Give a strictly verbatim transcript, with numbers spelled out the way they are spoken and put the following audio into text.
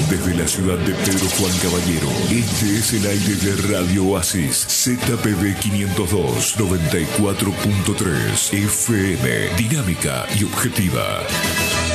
desde la ciudad de Pedro Juan Caballero. Este es el aire de Radio Oasis, Z P B quinientos dos, noventa y cuatro punto tres F M, dinámica y objetiva.